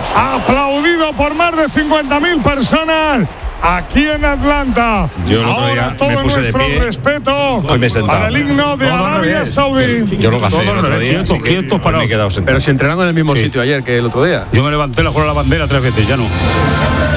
aplaudido por más de 50.000 personas aquí en Atlanta. Yo ahora todo nuestro respeto para el himno de Arabia Saudí. Yo lo café el otro día, quietos parados. Me he quedado sentado. Pero si entrenando en el mismo sitio ayer que el otro día. Yo me levanté la bandera 3 veces, ya no.